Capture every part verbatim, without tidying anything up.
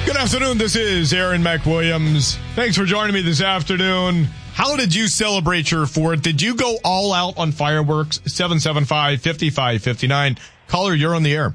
Good afternoon. This is Aaron McWilliams. Thanks for joining me this afternoon. How did you celebrate your fourth? Did you go all out on fireworks? seven seven five, five five five nine. Caller, you're on the air.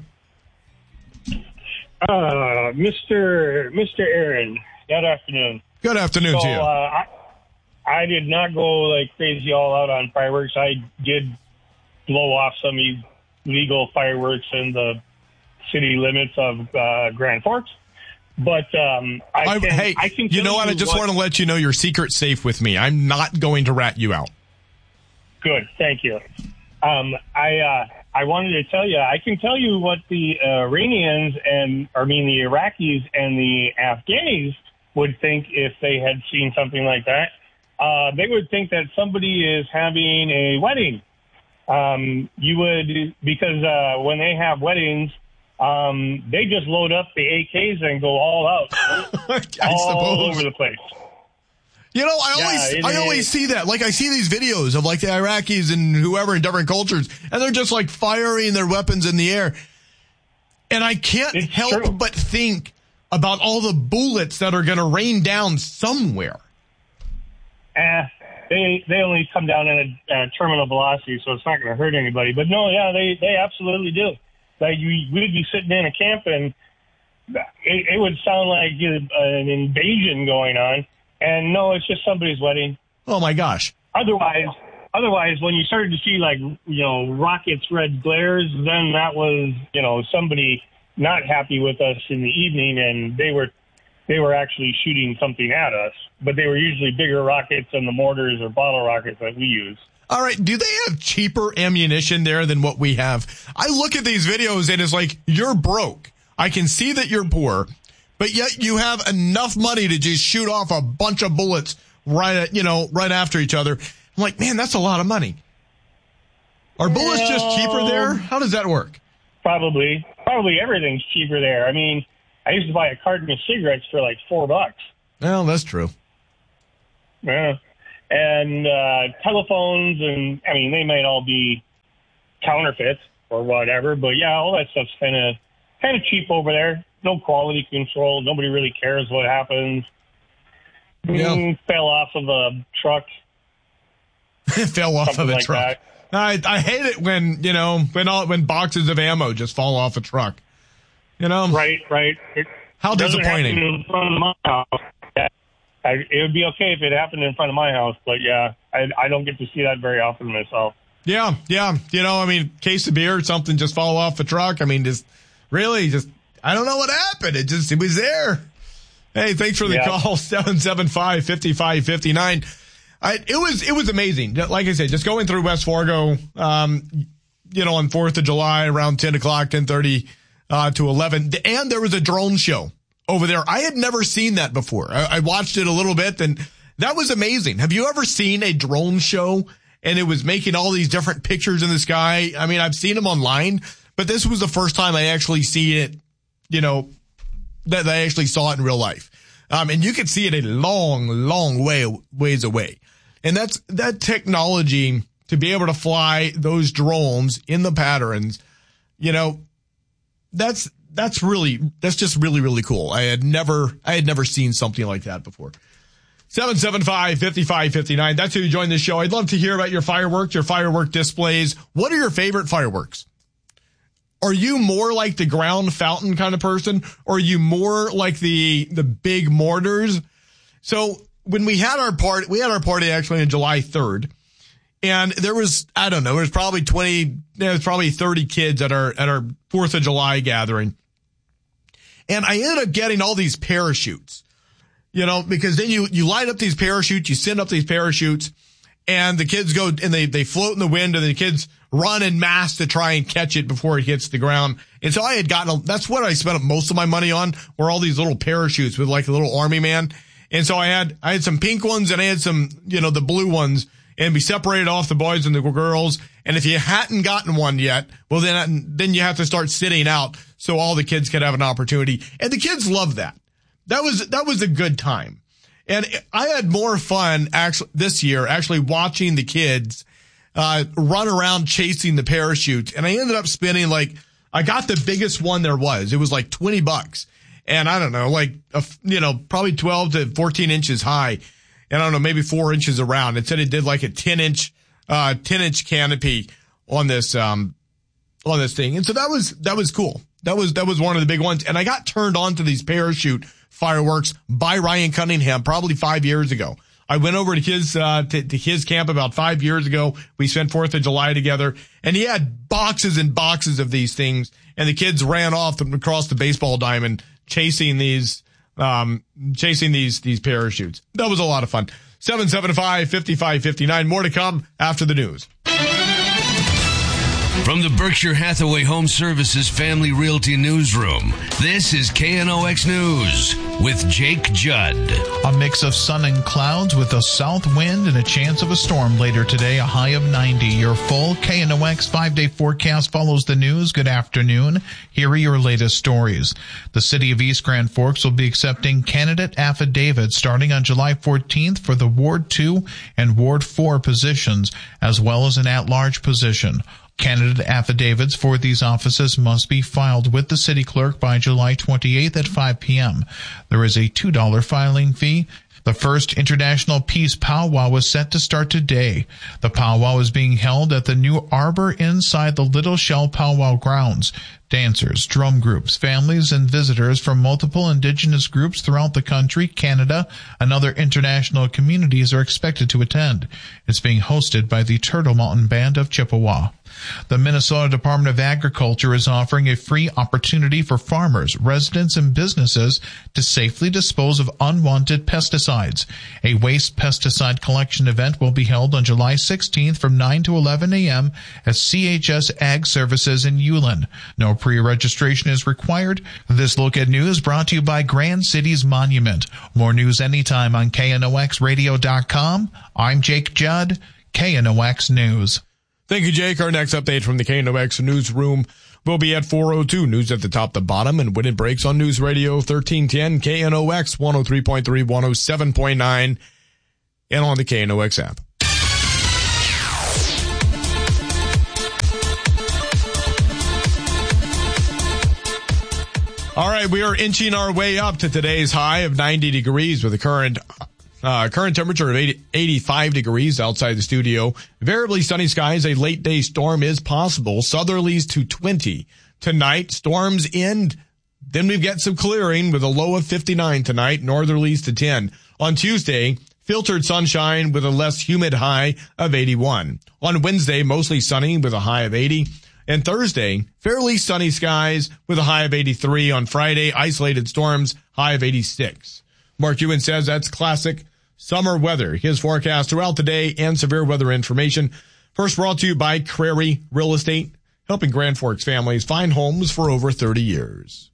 Uh, Mister Mister Aaron, good afternoon. Good afternoon so, to you. Uh, I, I did not go like crazy all out on fireworks. I did blow off some illegal fireworks in the city limits of uh, Grand Forks. But um, I, I can, hey, I can you know what? you I just what, want to let you know your secret's safe with me. I'm not going to rat you out. Good, thank you. Um, I uh, I wanted to tell you, I can tell you what the uh, Iranians and, I mean, the Iraqis and the Afghanis would think if they had seen something like that. Uh, they would think that somebody is having a wedding. Um, you would, because uh, when they have weddings, um, they just load up the A Ks and go all out, I all suppose. over the place. You know, I Yeah, always, it I is. always see that. Like, I see these videos of like the Iraqis and whoever in different cultures, and they're just like firing their weapons in the air. And I can't It's help true. but think about all the bullets that are going to rain down somewhere. Eh, they they only come down at a, a terminal velocity, so it's not going to hurt anybody. But no, yeah, they, they absolutely do. Like you, we'd be sitting in a camp, and it, it would sound like uh, an invasion going on. And no, it's just somebody's wedding. Oh my gosh. Otherwise, otherwise, when you started to see like you know rockets, red glares, then that was you know somebody not happy with us in the evening, and they were they were actually shooting something at us. But they were usually bigger rockets than the mortars or bottle rockets that we use. All right. Do they have cheaper ammunition there than what we have? I look at these videos and it's like, you're broke. I can see that you're poor, but yet you have enough money to just shoot off a bunch of bullets right at, you know, right after each other. I'm like, man, that's a lot of money. Are bullets just cheaper there? How does that work? Probably. Probably everything's cheaper there. I mean, I used to buy a carton of cigarettes for like four bucks. Well, that's true. Yeah. And uh, telephones, and I mean, they might all be counterfeits or whatever, but yeah, all that stuff's kind of kind of cheap over there. No quality control. Nobody really cares what happens. Yeah. Mm, fell off of a truck. Fell off Something of a like truck. I, I hate it when, you know, when all, when boxes of ammo just fall off a truck. You know? Right, right. It How doesn't disappointing. happen in front of my house. Yeah. I, it would be okay if it happened in front of my house, but yeah, I, I don't get to see that very often myself. Yeah, yeah. You know, I mean, case of beer, something just fall off a truck. I mean, just really just, I don't know what happened. It just, it was there. Hey, thanks for the Yeah. call. seven seven five, five five five nine. I, it was, it was amazing. Like I said, just going through West Fargo, um, you know, on fourth of July around ten o'clock, ten thirty, uh, to eleven. And there was a drone show over there. I had never seen that before. I, I watched it a little bit and that was amazing. Have you ever seen a drone show and it was making all these different pictures in the sky? I mean, I've seen them online, but this was the first time I actually see it, you know, that I actually saw it in real life. Um, and you could see it a long, long way, ways away. And that's, that technology to be able to fly those drones in the patterns, you know, that's, that's really, that's just really, really cool. I had never, I had never seen something like that before. seven seven five, five five five nine. That's who you joined the show. I'd love to hear about your fireworks, your firework displays. What are your favorite fireworks? Are you more like the ground fountain kind of person? Or are you more like the, the big mortars? So when we had our party, we had our party actually on July third. And there was, I don't know, there was probably twenty, there was probably thirty kids at our, at our fourth of July gathering. And I ended up getting all these parachutes, you know, because then you, you light up these parachutes, you send up these parachutes and the kids go and they, they float in the wind and the kids run en masse to try and catch it before it hits the ground. And so I had gotten, a, that's what I spent most of my money on, were all these little parachutes with like a little army man. And so I had, I had some pink ones and I had some, you know, the blue ones, and we separated off the boys and the girls. And if you hadn't gotten one yet, well, then, then you have to start sitting out so all the kids could have an opportunity. And the kids loved that. That was, that was a good time. And I had more fun actually this year, actually watching the kids, uh, run around chasing the parachutes. And I ended up spending like, I got the biggest one there was. It was like twenty bucks. and I don't know, like, a, you know, probably twelve to fourteen inches high, and I don't know, maybe four inches around. It said it did like a ten inch, uh, ten inch canopy on this, um, on this thing. And so that was, that was cool. That was, that was one of the big ones. And I got turned on to these parachute fireworks by Ryan Cunningham probably five years ago. I went over to his, uh, to, to his camp about five years ago. We spent fourth of July together, and he had boxes and boxes of these things, and the kids ran off across the baseball diamond chasing these, um, chasing these, these parachutes. That was a lot of fun. seven seven five, five five five nine. More to come after the news. From the Berkshire Hathaway Home Services Family Realty Newsroom, this is K N O X News with Jake Judd. A mix of sun and clouds with a south wind and a chance of a storm later today, a high of ninety. Your full K N O X five-day forecast follows the news. Good afternoon. Here are your latest stories. The city of East Grand Forks will be accepting candidate affidavits starting on July fourteenth for the Ward two and Ward four positions, as well as an at-large position. Candidate affidavits for these offices must be filed with the city clerk by July twenty-eighth at five p.m. There is a two dollars filing fee. The first International Peace Powwow was set to start today. The powwow is being held at the new Arbor inside the Little Shell Powwow grounds. Dancers, drum groups, families, and visitors from multiple indigenous groups throughout the country, Canada, and other international communities are expected to attend. It's being hosted by the Turtle Mountain Band of Chippewa. The Minnesota Department of Agriculture is offering a free opportunity for farmers, residents, and businesses to safely dispose of unwanted pesticides. A waste pesticide collection event will be held on July sixteenth from nine to eleven a.m. at C H S Ag Services in Ulen. No pre-registration is required. This look at news brought to you by Grand Cities Monument. More news anytime on K N O X radio dot com. I'm Jake Judd, K N O X News. Thank you, Jake. Our next update from the K N O X newsroom will be at four oh two. News at the top, the bottom, and when it breaks on News Radio thirteen ten, K N O X one oh three point three, one oh seven point nine, and on the K N O X app. All right, we are inching our way up to today's high of ninety degrees with a current Uh, current temperature of eighty, eighty-five degrees outside the studio. Variably sunny skies. A late day storm is possible. Southerlies to twenty. Tonight, storms end. Then we get some clearing with a low of fifty-nine tonight. Northerlies to ten. On Tuesday, filtered sunshine with a less humid high of eighty-one. On Wednesday, mostly sunny with a high of eighty. And Thursday, fairly sunny skies with a high of eighty-three. On Friday, isolated storms, high of eighty-six. Mark Ewan says that's classic summer weather. His forecast throughout the day and severe weather information. First brought to you by Crary Real Estate, helping Grand Forks families find homes for over thirty years.